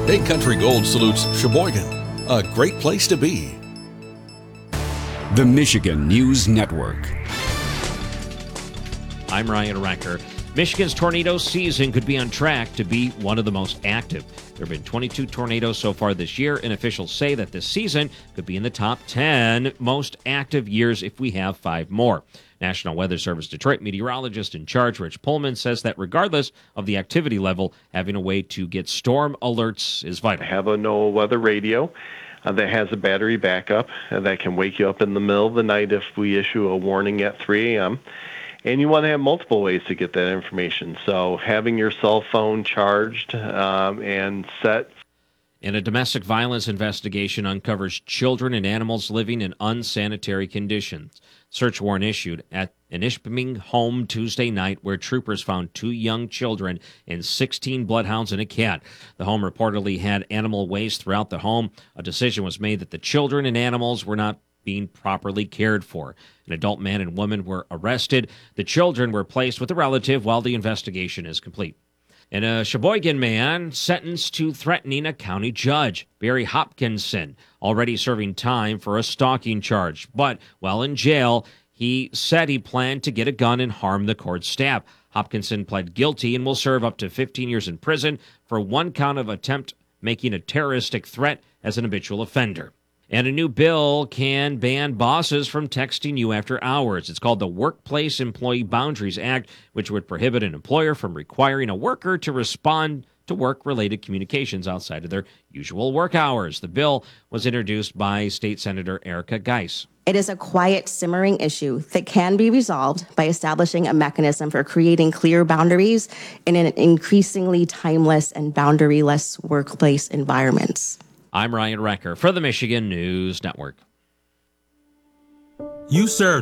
Big Country Gold salutes Sheboygan, a great place to be. The Michigan News Network. I'm Ryan Recker. Michigan's tornado season could be on track to be one of the most active. There have been 22 tornadoes so far this year, and officials say that this season could be in the top 10 most active years if we have 5 more. National Weather Service Detroit meteorologist in charge, Rich Pullman, says that regardless of the activity level, having a way to get storm alerts is vital. Have a NOAA weather radio that has a battery backup that can wake you up in the middle of the night if we issue a warning at 3 a.m., and you want to have multiple ways to get that information. So having your cell phone charged and set. And a domestic violence investigation uncovers children and animals living in unsanitary conditions. Search warrant issued at an Ishpeming home Tuesday night where troopers found 2 young children and 16 bloodhounds and a cat. The home reportedly had animal waste throughout the home. A decision was made that the children and animals were not being properly cared for. An adult man and woman were arrested. The children were placed with a relative while the investigation is complete. And a Sheboygan man sentenced to threatening a county judge, Barry Hopkinson, already serving time for a stalking charge. But while in jail, he said he planned to get a gun and harm the court staff. Hopkinson pled guilty and will serve up to 15 years in prison for 1 count of attempt making a terroristic threat as an habitual offender. And a new bill can ban bosses from texting you after hours. It's called the Workplace Employee Boundaries Act, which would prohibit an employer from requiring a worker to respond to work-related communications outside of their usual work hours. The bill was introduced by State Senator Erica Geis. It is a quiet, simmering issue that can be resolved by establishing a mechanism for creating clear boundaries in an increasingly timeless and boundaryless workplace environments. I'm Ryan Recker for the Michigan News Network. You serve